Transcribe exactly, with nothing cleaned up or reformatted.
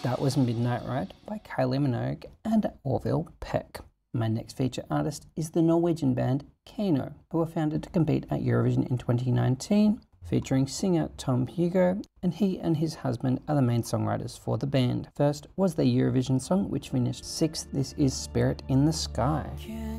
That was Midnight Ride by Kylie Minogue and Orville Peck. My next feature artist is the Norwegian band Kano, who were founded to compete at Eurovision in twenty nineteen, featuring singer Tom Hugo, and he and his husband are the main songwriters for the band. First was their Eurovision song, which finished sixth. This is Spirit in the Sky. Can't